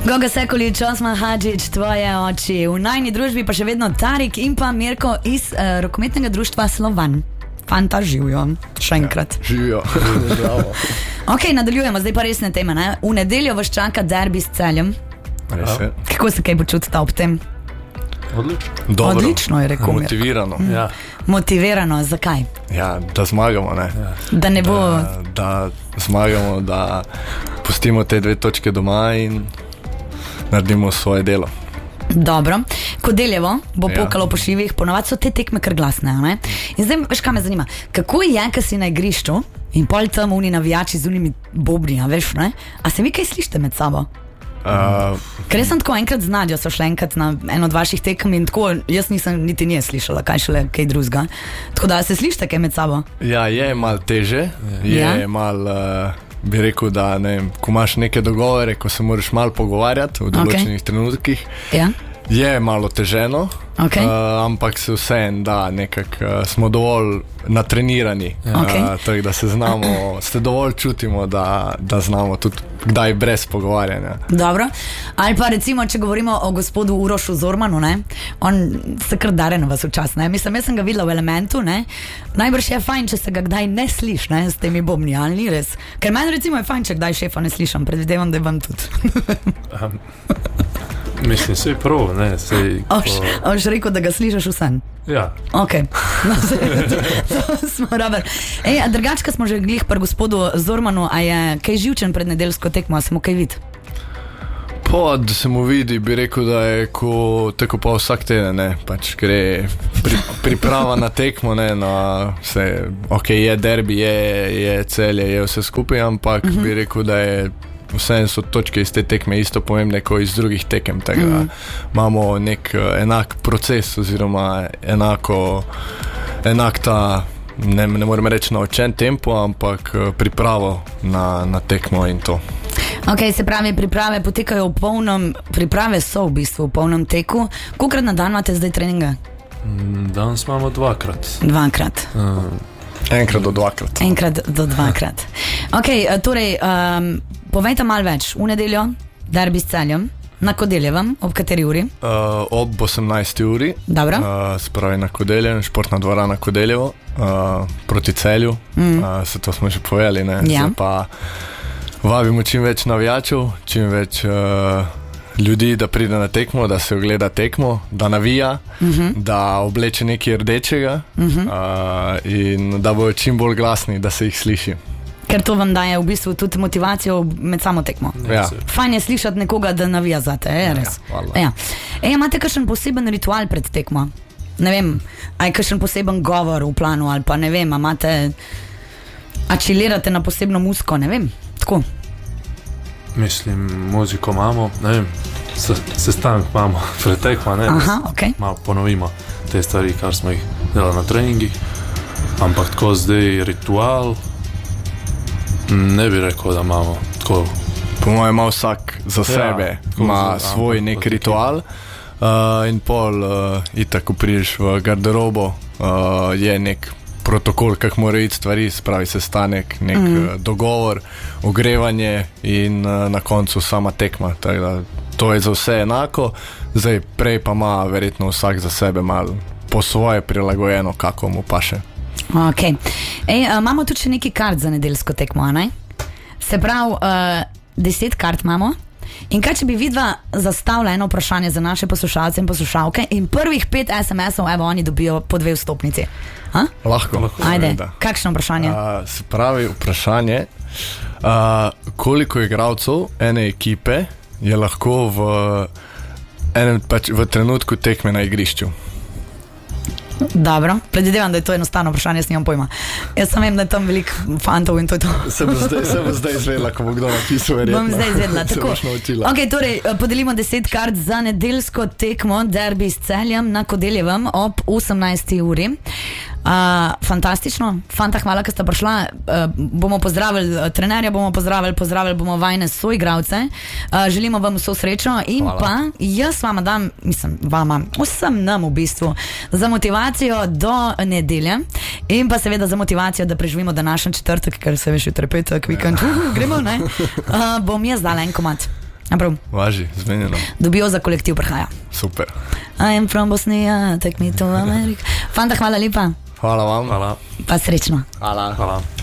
Goga Sekulić, Osman Hadžić, tvoje oči. V najni družbi pa še vedno Tarik in pa Mirko iz rokometnega društva Slovan. Fanta, živijo, še enkrat. Živijo. Ok, nadaljujemo, zdaj pa resne teme, ne? V nedeljo vas čaka derbi s Celjem. Kako se kaj počutite ob tem? Dobro. Odlično je rekel. Motivirano. Ja. Motivirano, zakaj? Ja, da zmagamo, ne? Ja. Da ne bo... Da zmagamo, da pustimo te 2 točke doma in naredimo svoje delo. Dobro, Kodeljevo bo pokalo po šivih, ponovadi so te tekme kar glasne, ne? In zdaj, veš kaj me zanima, kako je, ko si na igrišču in pol tam oni navijači z unimi bobni, a veš, ne? A se vi kaj slišite med sabo? Ker jaz sem tako enkrat z Nadjo so šla enkrat na eno od vaših tekem in tako, jaz nisem niti nje slišala, kaj šele kaj drugega. Tako da se slišite kaj med sabo? Ja, je malo teže, je malo... bi rekel, da ne vem, ko imaš neke dogovore, ko se moraš malo pogovarjati v določenih trenutkih, je malo teženo, ampak se vseeno da nekako smo dovolj natrenirani, tako da se dovolj čutimo, da znamo tudi kdaj brez pogovarjanja. Dobro, ali pa recimo, če govorimo o gospodu Urošu Zormanu, ne? On se kar dare na vas včas, ne? Mislim, jaz sem ga videla v Elementu, ne? Najbrž je fajn, če se ga kdaj ne sliš, ne? S temi bobni, ali ni res? Ker meni recimo je fajn, če kdaj šefa ne slišam, predvidevam, da je vam tudi. Mislim, se je prav, ne? Oš rekel, da ga slišaš vsem? Ja. Ok, no, to smo raber. A drugačka smo že glih pri gospodu Zormanu, a je kaj živčen pred nedeljsko tekmo, a se mu kaj vidi? Da se mu vidi, bi rekel, da je tako pa vsak teden, ne, pač gre priprava na tekmo, ne, ok, je derbi, je Celje, je vse skupaj, ampak bi rekel, da je vseeno so točke iz te tekme isto pomembne kot iz drugih tekem, tako da imamo nek enak proces oziroma enak ta, ne morem reči naučen tempo, ampak pripravo na tekmo in to. Ok, se pravi, priprave potekajo priprave so v bistvu v polnem teku. Kolikrat na dan imate zdaj treninga? Danes imamo 2-krat. 2-krat. Enkrat do 2-krat. Enkrat do 2-krat. Ok, torej, povejte malo več. V nedeljo, derbi s Celjem, na Kodeljevem, ob kateri uri? Ob 18. uri. Dobro. Spravi na Kodeljev, športna dvorana Kodeljevo, proti Celju. Se to smo že povedali, ne? Ja. Se pa vabimo čim več navijačev, čim več ljudi, da pride na tekmo, da se ogleda tekmo, da navija, da obleče nekaj rdečega in da bojo čim bolj glasni, da se jih sliši. Ker to vam daje v bistvu tudi motivacijo med samo tekmo. Ja. Fajn je slišati nekoga, da navija zate, res? Ja. Imate kakšen poseben ritual pred tekmo? Ne vem, a je kakšen poseben govor v planu ali pa ne vem, a čilirate na posebno muziko, ne vem, tako. Mislim, muziko imamo, ne vem, sestanek imamo pred tekmo, ne? Aha, ok. Malo ponovimo te stvari, kar smo jih delali na treningih, ampak tako zdaj ritual, ne bi rekel, da imamo tako. Po mojem ima vsak za sebe, ima svoj nek ritual in pol itak, ko prideš v garderobo, je nek protokol, kak mora iti stvari, spravi sestanek, nek dogovor, ogrevanje in na koncu sama tekma. Tako da to je za vse enako, zdaj prej pa ima verjetno vsak za sebe malo po svoje prilagojeno, kako mu paše. Ok. Imamo tudi še neki kart za nedeljsko tekmo, ne? Se pravi, 10 kart imamo. In kaj, če bi vidva zastavila eno vprašanje za naše poslušalce in poslušalke in prvih 5 SMS-ov, evo, oni dobijo po 2 vstopnici. Lahko. Ajde, kakšno vprašanje? Se pravi, vprašanje, koliko igralcev ene ekipe je lahko v trenutku tekme na igrišču? Dobro, predvidevam, da je to enostavno vprašanje, jaz nimam pojma. Jaz sem vem, da je tam veliko fantov in to je to. Se bo zdaj izvedela, ko bo kdo napisal, verjetno. Bom zdaj izvedela, tako. Se boš naučila. Ok, torej, podelimo 10 kart za nedeljsko tekmo derbi s Celjem na Kodeljevem ob 18. uri. Fantastično, fanta, hvala, ker ste prišla. Bomo pozdravili trenerja, pozdravili bomo vajne soigralce. Želimo vam vso srečo in hvala. Pa jaz vama dam, vsem nam v bistvu, za motivacijo do nedelje in pa seveda za motivacijo, da preživimo današnji četrtek, ker se veš jutri petek, vikend, gremo, ne? Bom jaz dala en komad. Važi, zmenjeno. Dobijo za kolektiv prihaja. Super. I am from Bosnia, take me to America. Fanta, hvala lepa. Hvala vam. Hvala. Pa srečno. Hvala. Hvala.